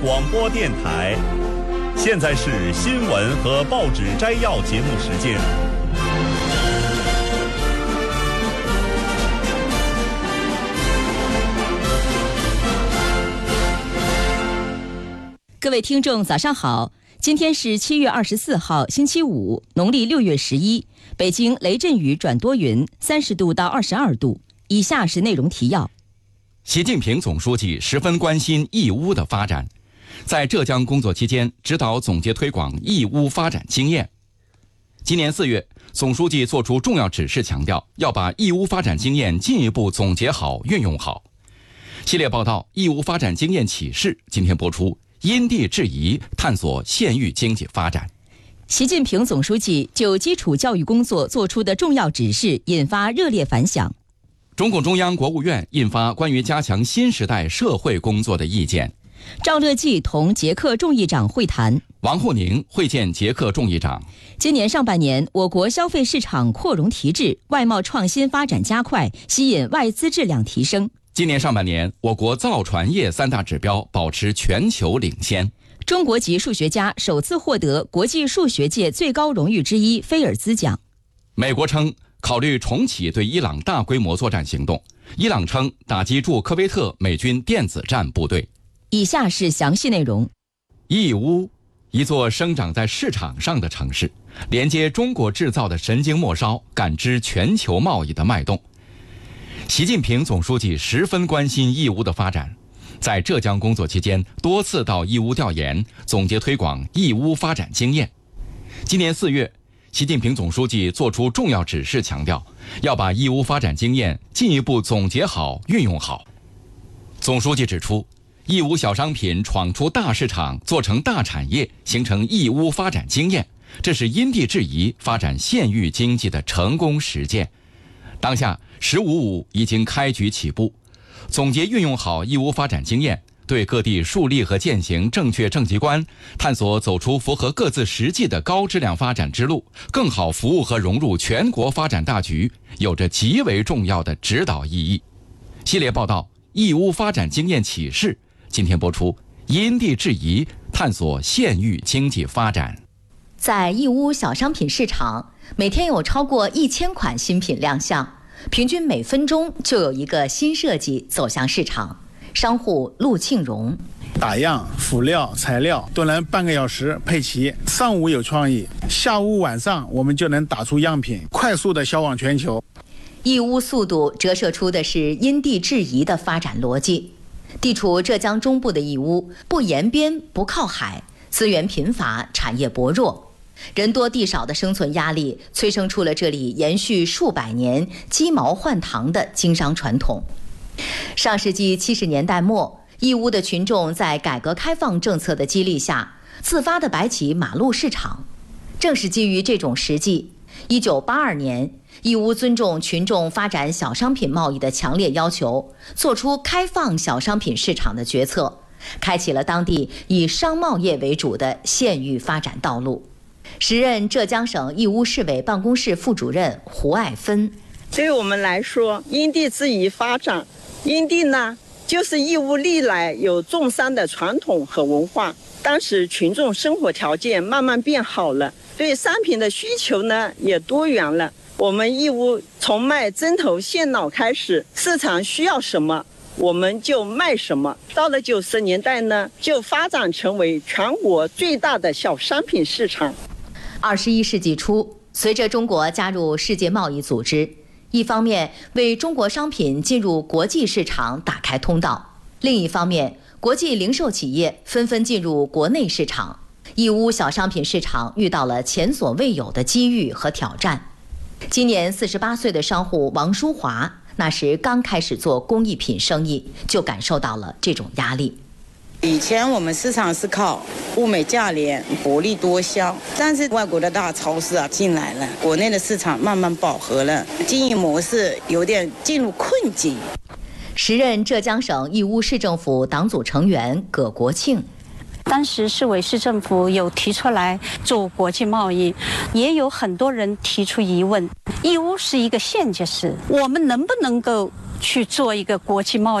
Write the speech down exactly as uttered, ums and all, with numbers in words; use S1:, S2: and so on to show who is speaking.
S1: 广播电台，现在是新闻和报纸摘要节目时间。
S2: 各位听众早上好，今天是七月二十四号星期五，农历六月十一，北京雷阵雨转多云，三十度到二十二度。以下是内容提要。
S3: 习近平总书记十分关心义乌的发展，在浙江工作期间指导总结推广义乌发展经验。今年四月，总书记作出重要指示，强调要把义乌发展经验进一步总结好、运用好。系列报道《义乌发展经验启示》今天播出，因地制宜探索县域经济发展。
S2: 习近平总书记就基础教育工作作出的重要指示引发热烈反响。
S3: 中共中央、国务院印发关于加强新时代社会工作的意见。
S2: 赵乐际同捷克众议长会谈，
S3: 王沪宁会见捷克众议长。
S2: 今年上半年，我国消费市场扩容提质，外贸创新发展加快，吸引外资质量提升。
S3: 今年上半年，我国造船业三大指标保持全球领先。
S2: 中国籍数学家首次获得国际数学界最高荣誉之一菲尔兹奖。
S3: 美国称考虑重启对伊朗大规模作战行动，伊朗称打击驻科威特美军电子战部队。
S2: 以下是详细内容。
S3: 义乌，一座生长在市场上的城市，连接中国制造的神经末梢，感知全球贸易的脉动。习近平总书记十分关心义乌的发展，在浙江工作期间多次到义乌调研，总结推广义乌发展经验。今年四月，习近平总书记作出重要指示，强调要把义乌发展经验进一步总结好、运用好。总书记指出，义乌小商品闯出大市场，做成大产业，形成义乌发展经验，这是因地制宜发展县域经济的成功实践。当下“十五五”已经开局起步，总结运用好义乌发展经验，对各地树立和践行正确政绩观，探索走出符合各自实际的高质量发展之路，更好服务和融入全国发展大局，有着极为重要的指导意义。系列报道《义乌发展经验启示》今天播出，因地制宜探索县域经济发展。
S4: 在义乌小商品市场，每天有超过一千款新品亮相，平均每分钟就有一个新设计走向市场。商户陆庆荣，
S5: 打样、辅料、材料都能半个小时配齐，上午有创意，下午晚上我们就能打出样品，快速的销往全球。
S4: 义乌速度折射出的是因地制宜的发展逻辑。地处浙江中部的义乌，不沿边不靠海，资源贫乏，产业薄弱，人多地少的生存压力催生出了这里延续数百年鸡毛换糖的经商传统。上世纪七十年代末，义乌的群众在改革开放政策的激励下，自发地摆起马路市场。正是基于这种实际，一九八二年，义乌尊重群众发展小商品贸易的强烈要求，做出开放小商品市场的决策，开启了当地以商贸业为主的县域发展道路。时任浙江省义乌市委办公室副主任胡爱芬，
S6: 对我们来说，因地制宜发展，因地呢，就是义乌历来有种商的传统和文化。当时群众生活条件慢慢变好了，对商品的需求呢也多元了。我们义乌从卖针头线脑开始，市场需要什么我们就卖什么。到了九十年代呢，就发展成为全国最大的小商品市场。
S4: 二十一世纪初，随着中国加入世界贸易组织，一方面为中国商品进入国际市场打开通道，另一方面，国际零售企业纷纷进入国内市场，义乌小商品市场遇到了前所未有的机遇和挑战。今年四十八岁的商户王淑华，那时刚开始做工艺品生意，就感受到了这种压力。
S7: 以前我们市场是靠物美价廉、薄利多销，但是外国的大超市啊进来了，国内的市场慢慢饱和了，经营模式有点进入困境。
S4: 时任浙江省义乌市政府党组成员葛国庆，
S8: 当时市委市政府有提出来做国际贸易，也有很多人提出疑问，义乌是一个县级市，我们能不能够去做一个国际贸易？